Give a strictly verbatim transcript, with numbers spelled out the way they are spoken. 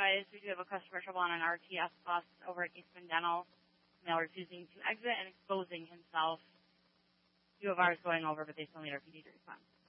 guys. We do have a customer trouble on an R T S bus over at Eastman Dental. Male refusing to exit and exposing himself. Two of ours going over, but they still need our P D to respond.